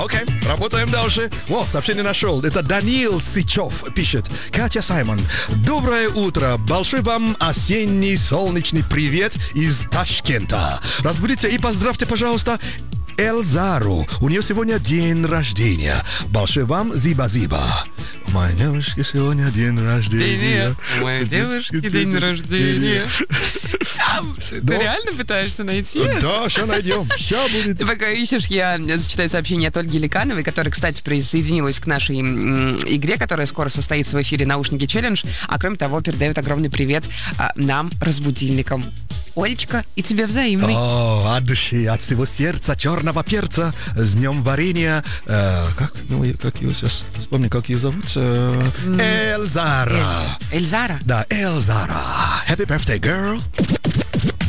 Окей, работаем дальше. О, сообщение нашел. Это Даниил Сычев пишет. Катя, Саймон, доброе утро. Большой вам осенний солнечный привет из Ташкента. Разбудите и поздравьте, пожалуйста, Эльзару. У нее сегодня день рождения. Большой вам зиба-зиба. У моей девушки сегодня день рождения. У моей девушки день рождения. Ты реально пытаешься найти? Да, сейчас найдем. Сейчас будет. Ты пока ищешь, я зачитаю сообщение от Ольги Ликановой, которая, кстати, присоединилась к нашей игре, которая скоро состоится в эфире «Наушники челлендж», а кроме того, передает огромный привет нам, разбудильникам. Олечка, и тебе взаимный. О, от души, от всего сердца, черного перца, с днем варенья. Как ее сейчас, вспомни, как ее зовут? Эльзара. Эльзара? Да, Эльзара. Happy birthday, girl.